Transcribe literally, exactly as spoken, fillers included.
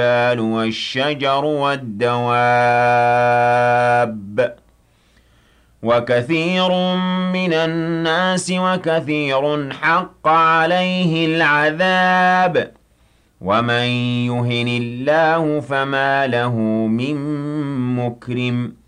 والشجر والدواب وكثير من الناس وكثير حق عليه العذاب ومن يهن الله فما له من مكرم